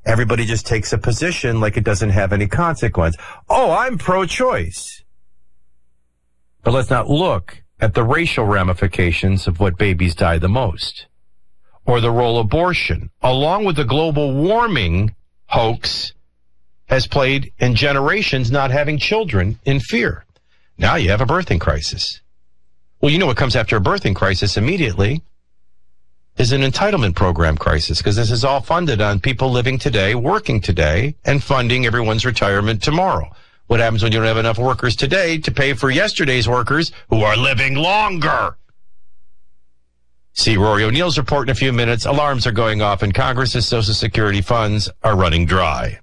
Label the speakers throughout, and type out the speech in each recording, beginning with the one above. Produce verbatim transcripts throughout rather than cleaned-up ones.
Speaker 1: Everybody just takes a position like it doesn't have any consequence. Oh, I'm pro-choice. But let's not look at the racial ramifications of what babies die the most, or the role abortion, along with the global warming hoax, has played in generations not having children in fear. Now you have a birthing crisis. Well, you know what comes after a birthing crisis immediately is an entitlement program crisis, because this is all funded on people living today, working today, and funding everyone's retirement tomorrow. What happens when you don't have enough workers today to pay for yesterday's workers who are living longer? See Rory O'Neill's report in a few minutes. Alarms are going off, and Congress's Social Security funds are running dry.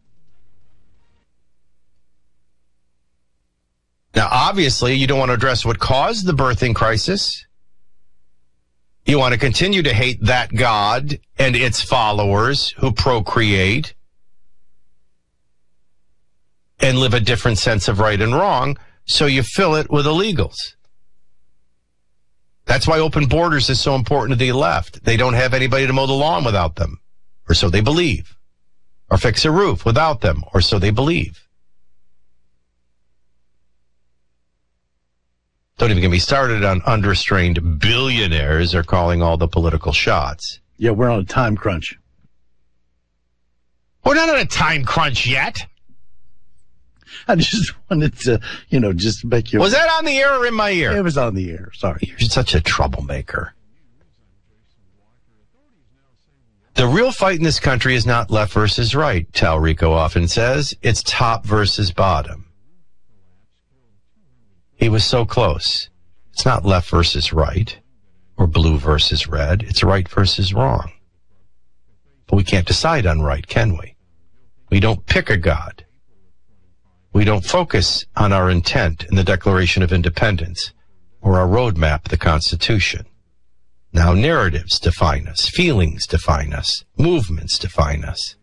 Speaker 1: Now, obviously, you don't want to address what caused the birthing crisis. You want to continue to hate that God and its followers who procreate and live a different sense of right and wrong, so you fill it with illegals. That's why open borders is so important to the left. They don't have anybody to mow the lawn without them, or so they believe, or fix a roof without them, or so they believe. Don't even get me started on unrestrained billionaires are calling all the political shots.
Speaker 2: Yeah, we're on a time crunch.
Speaker 1: We're not on a time crunch yet.
Speaker 2: I just wanted to, you know, just make you...
Speaker 1: Was that on the air or in my ear?
Speaker 2: It was on the air, sorry.
Speaker 1: You're such a troublemaker. The real fight in this country is not left versus right, Talrico often says. It's top versus bottom. He was so close. It's not left versus right or blue versus red. It's right versus wrong. But we can't decide on right, can we? We don't pick a God. We don't focus on our intent in the Declaration of Independence or our roadmap, the Constitution. Now narratives define us, feelings define us, movements define us.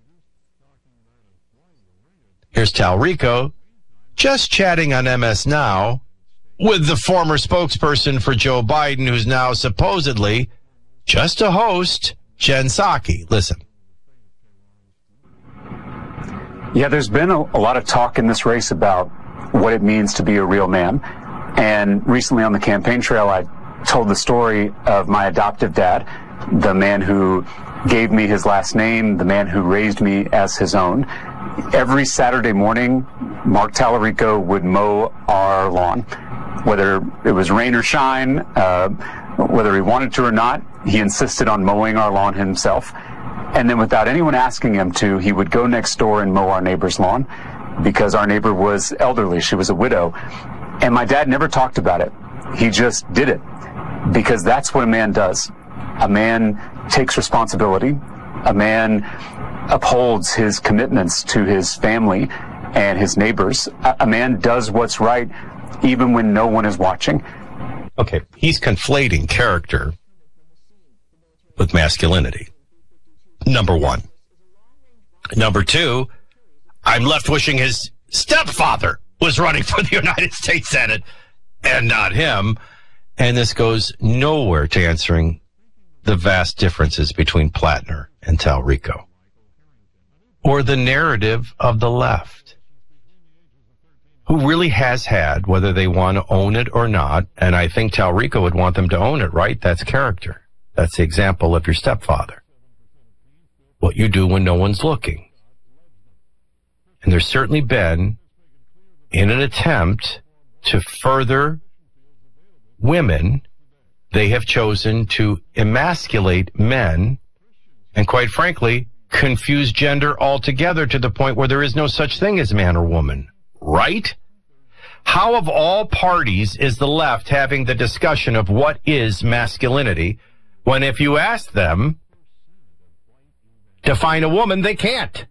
Speaker 1: Here's Talrico just chatting on M S Now with the former spokesperson for Joe Biden, who's now supposedly just a host, Jen Psaki. Listen.
Speaker 3: Yeah, there's been a, a lot of talk in this race about what it means to be a real man. And recently on the campaign trail, I told the story of my adoptive dad, the man who gave me his last name, the man who raised me as his own. Every Saturday morning, Mark Talrico would mow our lawn. Whether it was rain or shine, uh, whether he wanted to or not, he insisted on mowing our lawn himself. And then without anyone asking him to, he would go next door and mow our neighbor's lawn because our neighbor was elderly. She was a widow. And my dad never talked about it. He just did it because that's what a man does. A man takes responsibility. A man upholds his commitments to his family and his neighbors. A, a man does what's right even when no one is watching.
Speaker 1: Okay, he's conflating character with masculinity. Number one. Number two, I'm left wishing his stepfather was running for the United States Senate and not him. And this goes nowhere to answering the vast differences between Plattner and Talrico, or the narrative of the left, who really has had, whether they want to own it or not, and I think Talrico would want them to own it, right? That's character. That's the example of your stepfather. What you do when no one's looking. And there's certainly been, in an attempt to further women, they have chosen to emasculate men and, quite frankly, confuse gender altogether to the point where there is no such thing as man or woman. Right? How of all parties is the left having the discussion of what is masculinity when if you ask them to find a woman, they can't?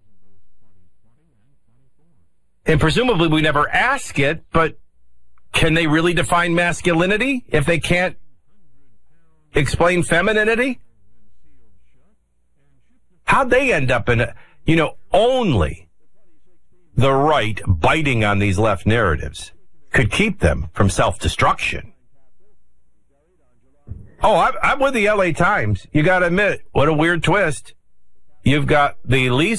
Speaker 1: And presumably we never ask it, but can they really define masculinity if they can't explain femininity? How'd they end up in a, you know, only the right biting on these left narratives could keep them from self-destruction. Oh, I'm, I'm with the L A Times. You got to admit, what a weird twist. You've got the least